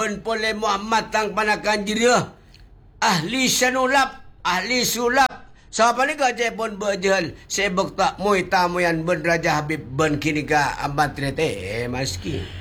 Pole Muhammad tang panakan jiria. Ahli sanulap, ahli sulap. Siapa ni kau pun berjahal. Sebab tak muy tamuyan ben Raja Habib ben kini ka ambat rete maski.